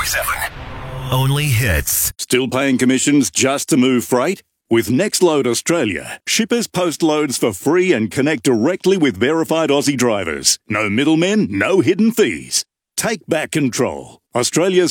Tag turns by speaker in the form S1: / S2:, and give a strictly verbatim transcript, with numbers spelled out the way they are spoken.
S1: forty-seven. Only hits.
S2: Still paying commissions just to move freight? With Nextload Australia, shippers post loads for free and connect directly with verified Aussie drivers. No middlemen, no hidden fees. Take back control. Australia's